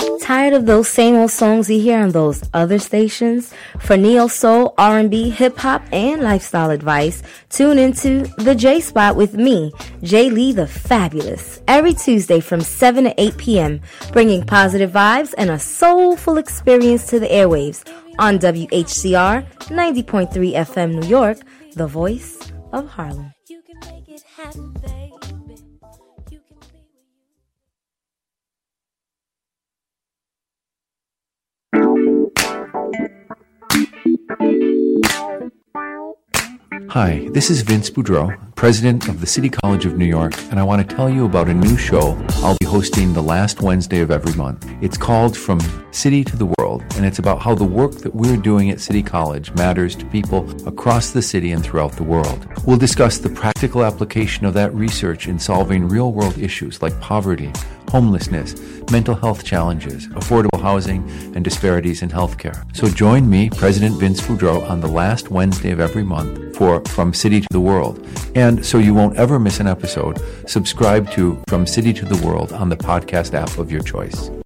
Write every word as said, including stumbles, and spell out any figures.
Tired of those same old songs you hear on those other stations? For neo-soul, R and B, hip-hop, and lifestyle advice, tune into The J Spot with me, Jay Lee the Fabulous, every Tuesday from seven to eight p.m., bringing positive vibes and a soulful experience to the airwaves on W H C R ninety point three F M New York, the voice of Harlem. You can make it happen, baby. Hi, this is Vince Boudreau, president of the City College of New York, and I want to tell you about a new show I'll be hosting the last Wednesday of every month. It's called From City to the World, and it's about how the work that we're doing at City College matters to people across the city and throughout the world. We'll discuss the practical application of that research in solving real-world issues like poverty, homelessness, mental health challenges, affordable housing, and disparities in healthcare. So join me, President Vince Boudreau, on the last Wednesday of every month for From City to the World. And so you won't ever miss an episode, subscribe to From City to the World on the podcast app of your choice.